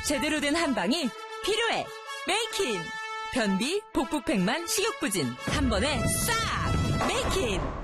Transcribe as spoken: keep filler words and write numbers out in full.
제대로 된 한방이 필요해. 메이킨. 변비, 복부팽만, 식욕부진. 한 번에 싹! 메이킨.